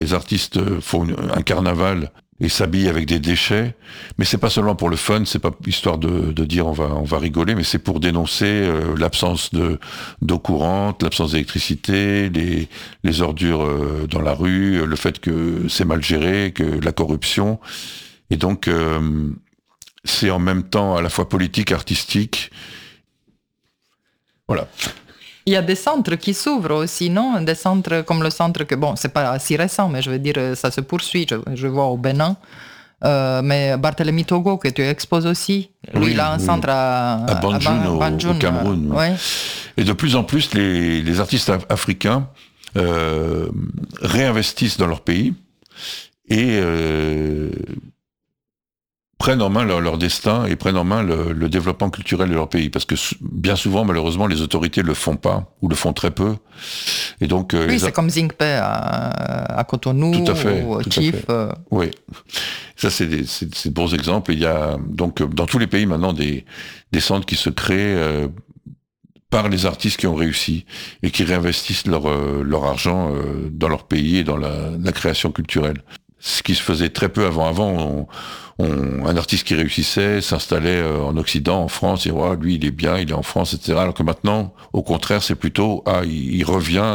Les artistes font un carnaval et s'habillent avec des déchets, mais c'est pas seulement pour le fun, c'est pas histoire de dire on va rigoler, mais c'est pour dénoncer l'absence d'eau courante, l'absence d'électricité, les ordures dans la rue, le fait que c'est mal géré, que la corruption, et donc c'est en même temps à la fois politique, artistique, voilà. Il y a des centres qui s'ouvrent aussi, non? Des centres comme le centre que, bon, c'est pas si récent, mais je veux dire, ça se poursuit. Je vois au Bénin. Mais Barthélemy Togo, que tu exposes aussi, lui, il a un centre à Banjul, au Cameroun. Ouais. Et de plus en plus, les artistes africains réinvestissent dans leur pays et prennent en main leur destin et prennent en main le développement culturel de leur pays. Parce que bien souvent, malheureusement, les autorités le font pas, ou le font très peu. Et donc, oui, c'est comme Zingpe à Cotonou, tout à fait, ou tout Chief. À fait. Oui, ça c'est de bons exemples. Il y a donc dans tous les pays maintenant des centres qui se créent par les artistes qui ont réussi et qui réinvestissent leur argent dans leur pays et dans la création culturelle. Ce qui se faisait très peu avant. Avant, un artiste qui réussissait s'installait en Occident, en France, et ouais, lui il est bien, il est en France, etc. Alors que maintenant, au contraire, c'est plutôt il revient,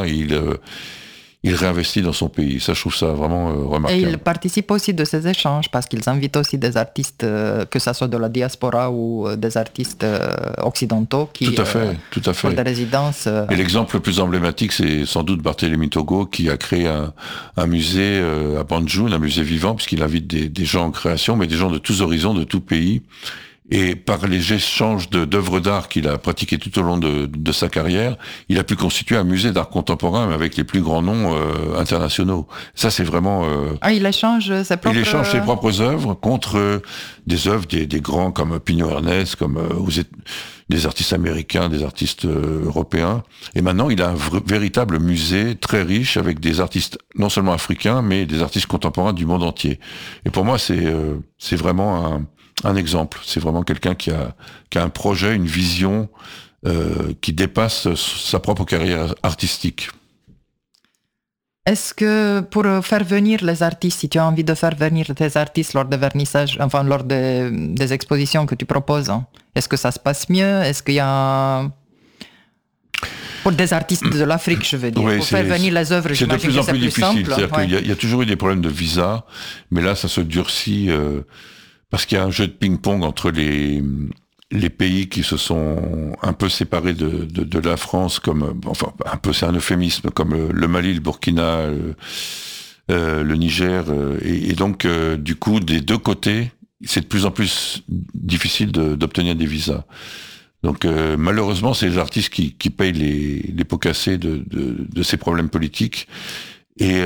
il réinvestit dans son pays. Ça, je trouve ça vraiment remarquable. Et il participe aussi de ces échanges parce qu'ils invitent aussi des artistes, que ce soit de la diaspora ou des artistes occidentaux qui tout à fait. pour des résidences. Et l'exemple le plus emblématique, c'est sans doute Barthélemy Togo qui a créé un musée à Banjul, un musée vivant, puisqu'il invite des gens en création, mais des gens de tous horizons, de tout pays. Et par les échanges d'œuvres d'art qu'il a pratiquées tout au long de sa carrière, il a pu constituer un musée d'art contemporain avec les plus grands noms internationaux. Ça, c'est vraiment... il échange ses propres... Il échange ses propres œuvres contre des œuvres des grands comme Pino Ernest, comme des artistes américains, des artistes européens. Et maintenant, il a un véritable musée très riche avec des artistes non seulement africains, mais des artistes contemporains du monde entier. Et pour moi, c'est vraiment un exemple. C'est vraiment quelqu'un qui a un projet, une vision qui dépasse sa propre carrière artistique. Est-ce que pour faire venir les artistes, si tu as envie de faire venir tes artistes lors des vernissages, enfin lors des expositions que tu proposes, est-ce que ça se passe mieux? Est-ce qu'il y a... Pour des artistes de l'Afrique, je veux dire, pour faire venir les œuvres, j'imagine que c'est plus simple. Il y a toujours eu des problèmes de visa, mais là, ça se durcit parce qu'il y a un jeu de ping-pong entre les pays qui se sont un peu séparés de la France, comme enfin un peu, c'est un euphémisme, comme le Mali, le Burkina, le Niger, et donc du coup des deux côtés, c'est de plus en plus difficile d'obtenir des visas. Donc malheureusement, c'est les artistes qui payent les pots cassés de ces problèmes politiques, et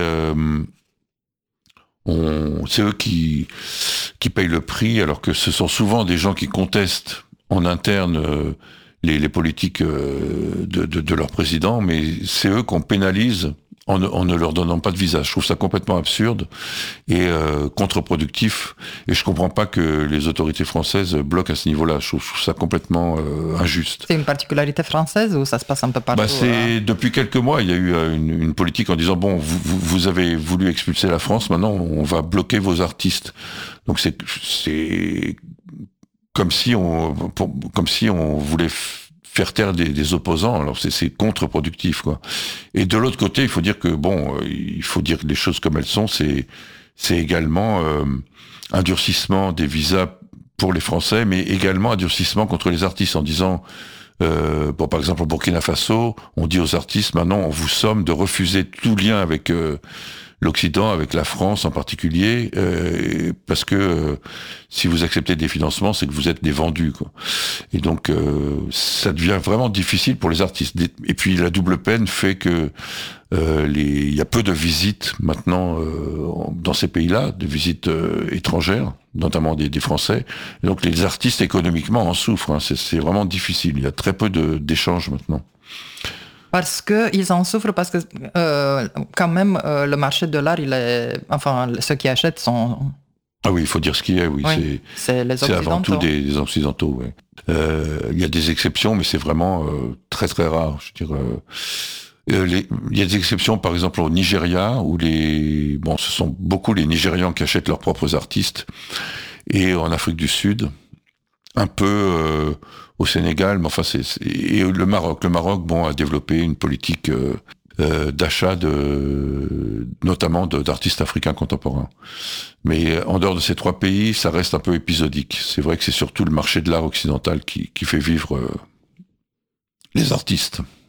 c'est eux qui payent le prix, alors que ce sont souvent des gens qui contestent en interne les politiques de leur président, mais c'est eux qu'on pénalise en ne leur donnant pas de visa. Je trouve ça complètement absurde et contre-productif, et je comprends pas que les autorités françaises bloquent à ce niveau-là. Je trouve ça complètement injuste. C'est une particularité française ou ça se passe un peu partout? Depuis quelques mois, il y a eu une politique en disant bon, vous avez voulu expulser la France, maintenant on va bloquer vos artistes. Donc c'est comme si on voulait faire taire des opposants. Alors c'est contre-productif, quoi. Et de l'autre côté, il faut dire que il faut dire les choses comme elles sont. C'est également un durcissement des visas pour les Français, mais également un durcissement contre les artistes en disant par exemple au Burkina Faso, on dit aux artistes maintenant on vous somme de refuser tout lien avec l'Occident, avec la France en particulier, parce que si vous acceptez des financements, c'est que vous êtes des vendus, quoi. Et donc ça devient vraiment difficile pour les artistes. Et puis la double peine fait que il y a peu de visites maintenant dans ces pays-là, de visites étrangères, notamment des Français. Et donc les artistes économiquement en souffrent. Hein. C'est vraiment difficile. Il y a très peu d'échanges maintenant. Parce qu'ils en souffrent, parce que quand même, le marché de l'art, ceux qui achètent sont... Ah oui, il faut dire ce qu'il y a, oui. C'est les Occidentaux. C'est avant tout des Occidentaux, oui. Il y a des exceptions, mais c'est vraiment très très rare. Je veux dire, Il y a des exceptions, par exemple au Nigeria, où ce sont beaucoup les Nigérians qui achètent leurs propres artistes, et en Afrique du Sud, un peu au Sénégal, mais enfin et le Maroc. Le Maroc, a développé une politique d'achat notamment d'artistes africains contemporains. Mais en dehors de ces 3 pays, ça reste un peu épisodique. C'est vrai que c'est surtout le marché de l'art occidental qui fait vivre les artistes.